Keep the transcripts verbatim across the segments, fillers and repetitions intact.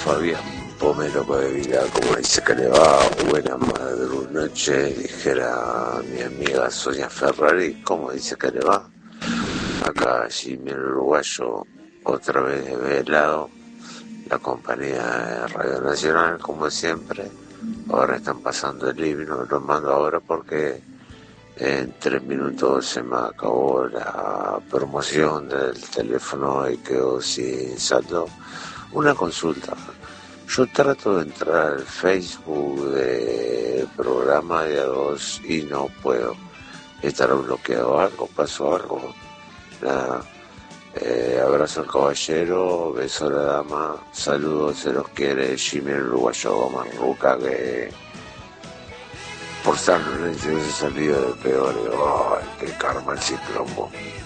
Fabián Pomelo Codevila, como dice que le va, buena noche, dijera mi amiga Sonia Ferrari, como dice que le va. Acá Jimmy el Uruguayo, otra vez desvelado, la compañía de Radio Nacional, como siempre. Ahora están pasando el himno, lo mando ahora porque en tres minutos se me acabó la promoción del teléfono y quedó sin saldo. Una consulta. Yo trato de entrar al Facebook del programa de A dos y no puedo. ¿Estará bloqueado algo? ¿Pasó algo? Nada. Eh, abrazo al caballero, beso a la dama, saludos, se los quiere Jimmy el Uruguayo Gómez Ruca, que por San Lorenzo se salido de peor. ¡Ay, qué karma el ciclombo!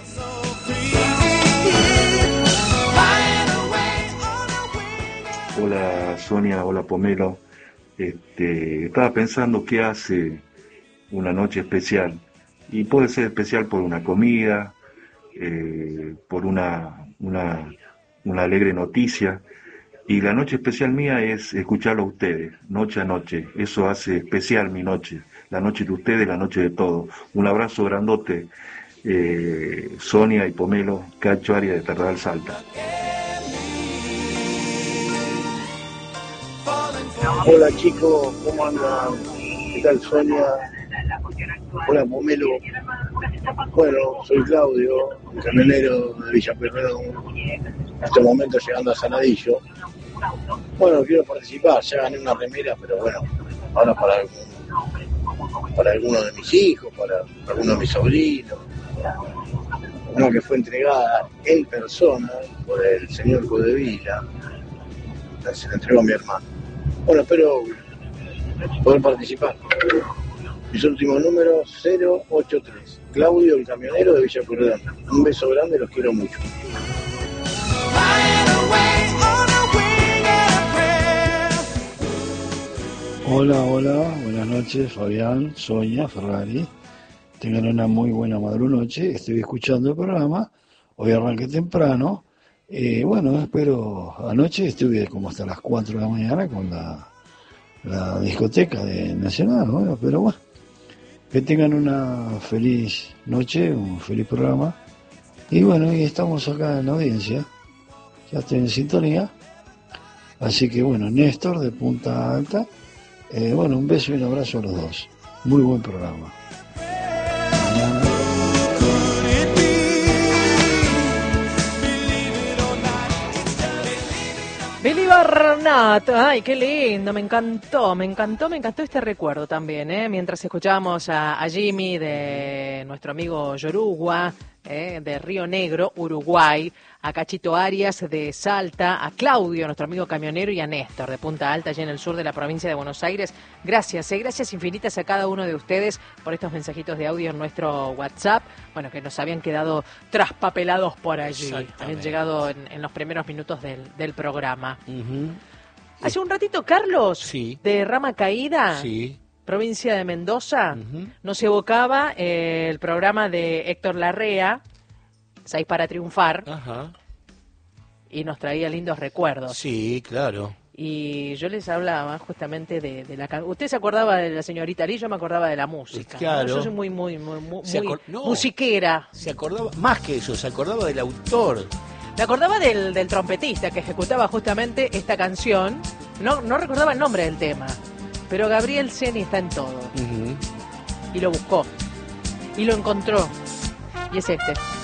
Hola Sonia, hola Pomelo. Este, estaba pensando qué hace una noche especial, y puede ser especial por una comida, eh, por una, una, una alegre noticia, y la noche especial mía es escucharlo a ustedes, noche a noche. Eso hace especial mi noche, la noche de ustedes, la noche de todos. Un abrazo grandote, eh, Sonia y Pomelo, Cacho Arias de Tardal Salta. Hola chicos, ¿cómo andan? ¿Qué tal Sonia? Hola Pomelo. Bueno, soy Claudio, camionero de Villa Pueyrredón, en este momento llegando a Sanadillo. Bueno, quiero participar, ya gané una remera, pero bueno, ahora para algún, para alguno de mis hijos, para alguno de mis sobrinos. Una que fue entregada en persona por el señor Codevila, se la entregó a mi hermano. Bueno, espero poder participar. Mis últimos números cero ocho tres. Claudio, el camionero de Villa Pueyrredón. Un beso grande, los quiero mucho. Hola, hola, buenas noches, Fabián, Sonia, Ferrari. Tengan una muy buena madrunoche. Estoy escuchando el programa. Hoy arranqué temprano. Eh, bueno, espero, anoche estuve como hasta las cuatro de la mañana con la, la discoteca de Nacional, bueno, pero bueno, que tengan una feliz noche, un feliz programa, y bueno, y estamos acá en la audiencia, ya estoy en sintonía, así que bueno, Néstor de Punta Alta, eh, bueno, un beso y un abrazo a los dos, muy buen programa. Billy Barnett, ay, qué lindo, me encantó, me encantó, me encantó este recuerdo también, ¿eh? Mientras escuchábamos a, a Jimmy de nuestro amigo Yorugua, ¿eh? De Río Negro, Uruguay, a Cachito Arias de Salta, a Claudio, nuestro amigo camionero, y a Néstor de Punta Alta, allí en el sur de la provincia de Buenos Aires. Gracias, ¿eh? Gracias infinitas a cada uno de ustedes por estos mensajitos de audio en nuestro WhatsApp, bueno, que nos habían quedado traspapelados por allí, habían llegado en, en los primeros minutos del, del programa. Uh-huh. Hace un ratito, Carlos, sí. de Rama Caída, sí. provincia de Mendoza, uh-huh. nos evocaba eh, el programa de Héctor Larrea, Seis para Triunfar, Ajá. y nos traía lindos recuerdos. Sí, claro. Y yo les hablaba justamente de, de la... Usted se acordaba de la señorita Lee, yo me acordaba de la música. Claro. ¿no? Yo soy muy, muy, muy, muy acor- no, musiquera. Se acordaba, más que eso, se acordaba del autor. Me acordaba del, del trompetista que ejecutaba justamente esta canción. No, no recordaba el nombre del tema, pero Gabriel Ceni está en todo. Uh-huh. Y lo buscó. Y lo encontró. Y es este.